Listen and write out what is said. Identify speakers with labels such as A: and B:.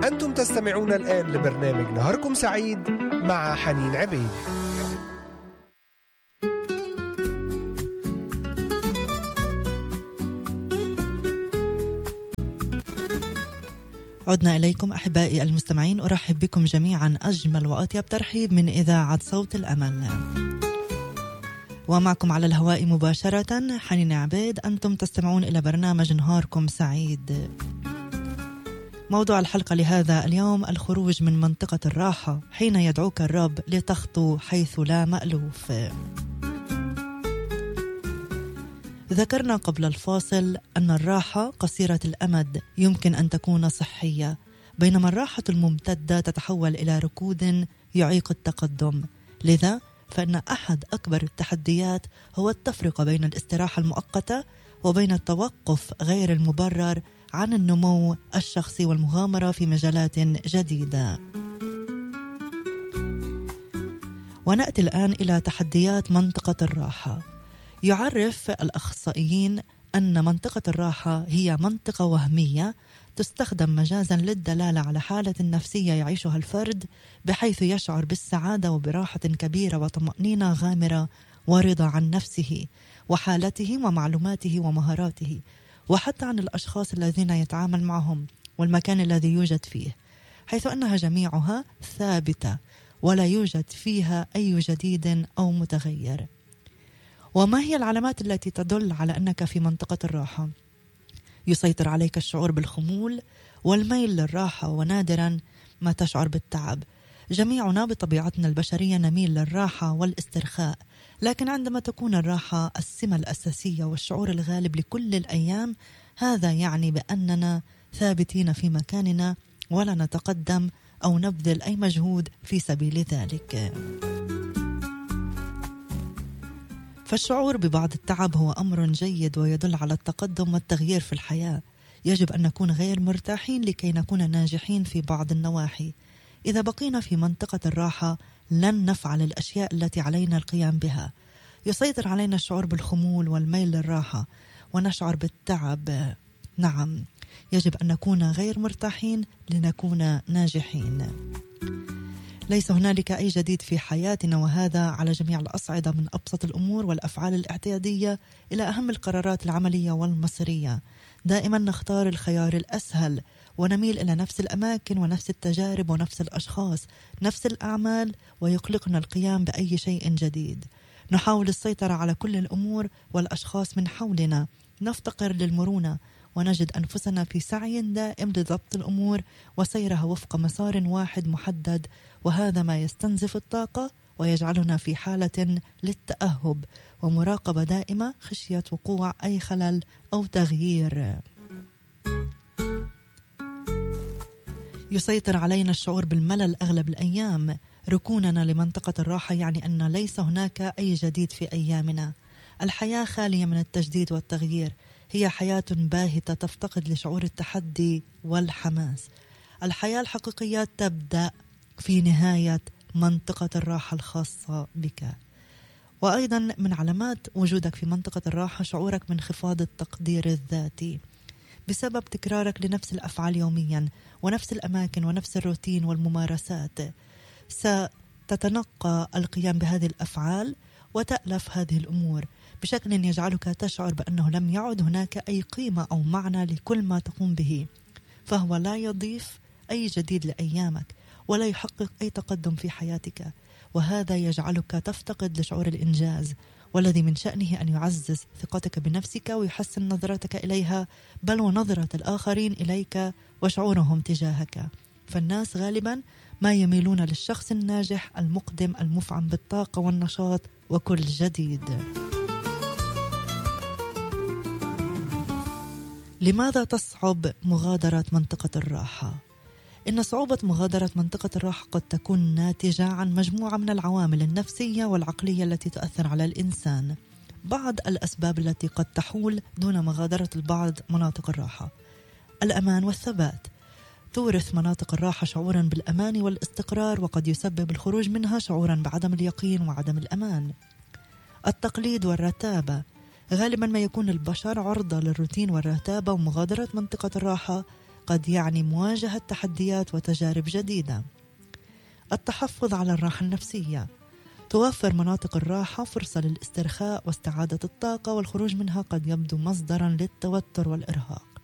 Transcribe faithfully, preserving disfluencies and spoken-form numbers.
A: أنتم تستمعون الآن لبرنامج نهاركم سعيد مع حنين عبيد.
B: عدنا إليكم أحبائي المستمعين، أرحب بكم جميعا أجمل وأطيب ترحيب من إذاعة صوت الأمل، ومعكم على الهواء مباشرة حنين عبيد. أنتم تستمعون إلى برنامج نهاركم سعيد. موضوع الحلقة لهذا اليوم: الخروج من منطقة الراحة حين يدعوك الرب لتخطو حيث لا مألوف. ذكرنا قبل الفاصل أن الراحة قصيرة الأمد يمكن أن تكون صحية، بينما الراحة الممتدة تتحول إلى ركود يعيق التقدم. لذا فإن أحد أكبر التحديات هو التفرقة بين الاستراحة المؤقتة وبين التوقف غير المبرر عن النمو الشخصي والمغامرة في مجالات جديدة. ونأتي الآن إلى تحديات منطقة الراحة. يعرف الأخصائيين أن منطقة الراحة هي منطقة وهمية تستخدم مجازا للدلالة على حالة نفسية يعيشها الفرد، بحيث يشعر بالسعادة وبراحة كبيرة وطمأنينة غامرة ورضا عن نفسه وحالته ومعلوماته ومهاراته، وحتى عن الأشخاص الذين يتعامل معهم والمكان الذي يوجد فيه، حيث أنها جميعها ثابتة ولا يوجد فيها أي جديد أو متغير. وما هي العلامات التي تدل على أنك في منطقة الراحة؟ يسيطر عليك الشعور بالخمول والميل للراحة، ونادرا ما تشعر بالتعب. جميعنا بطبيعتنا البشرية نميل للراحة والاسترخاء، لكن عندما تكون الراحة السمة الأساسية والشعور الغالب لكل الأيام، هذا يعني بأننا ثابتين في مكاننا ولا نتقدم أو نبذل أي مجهود في سبيل ذلك. فالشعور ببعض التعب هو أمر جيد ويدل على التقدم والتغيير في الحياة. يجب أن نكون غير مرتاحين لكي نكون ناجحين في بعض النواحي. إذا بقينا في منطقة الراحة لن نفعل الأشياء التي علينا القيام بها. يسيطر علينا الشعور بالخمول والميل للراحة ونشعر بالتعب. نعم، يجب أن نكون غير مرتاحين لنكون ناجحين. ليس هنالك أي جديد في حياتنا، وهذا على جميع الأصعدة، من أبسط الأمور والأفعال الاعتيادية إلى أهم القرارات العملية والمصيرية. دائما نختار الخيار الأسهل ونميل إلى نفس الأماكن ونفس التجارب ونفس الأشخاص، نفس الأعمال، ويقلقنا القيام بأي شيء جديد. نحاول السيطرة على كل الأمور والأشخاص من حولنا، نفتقر للمرونة ونجد أنفسنا في سعي دائم لضبط الأمور وسيرها وفق مسار واحد محدد، وهذا ما يستنزف الطاقة ويجعلنا في حالة للتأهب ومراقبة دائمة خشية وقوع أي خلل أو تغيير. يسيطر علينا الشعور بالملل أغلب الأيام. ركوننا لمنطقة الراحة يعني أن ليس هناك أي جديد في أيامنا. الحياة خالية من التجديد والتغيير، هي حياة باهتة تفتقد لشعور التحدي والحماس. الحياة الحقيقية تبدأ في نهاية منطقة الراحة الخاصة بك. وأيضا من علامات وجودك في منطقة الراحة شعورك من انخفاض التقدير الذاتي بسبب تكرارك لنفس الأفعال يوميا ونفس الأماكن ونفس الروتين والممارسات. ستتنقى القيام بهذه الأفعال وتألف هذه الأمور بشكل يجعلك تشعر بأنه لم يعد هناك أي قيمة أو معنى لكل ما تقوم به، فهو لا يضيف أي جديد لأيامك ولا يحقق أي تقدم في حياتك، وهذا يجعلك تفتقد لشعور الإنجاز، والذي من شأنه أن يعزز ثقتك بنفسك ويحسن نظرتك إليها، بل ونظرة الآخرين إليك وشعورهم تجاهك. فالناس غالبا ما يميلون للشخص الناجح المقدم المفعم بالطاقة والنشاط وكل جديد. لماذا تصعب مغادرة منطقة الراحة؟ إن صعوبة مغادرة منطقة الراحة قد تكون ناتجة عن مجموعة من العوامل النفسية والعقلية التي تؤثر على الإنسان. بعض الأسباب التي قد تحول دون مغادرة البعض مناطق الراحة: الأمان والثبات. تورث مناطق الراحة شعورا بالأمان والاستقرار، وقد يسبب الخروج منها شعورا بعدم اليقين وعدم الأمان. التقليد والرتابة. غالبا ما يكون البشر عرضة للروتين والرتابة، ومغادرة منطقة الراحة قد يعني مواجهة تحديات وتجارب جديدة. التحفظ على الراحة النفسية، توفر مناطق الراحة فرصة للاسترخاء واستعادة الطاقة، والخروج منها قد يبدو مصدرا للتوتر والإرهاق.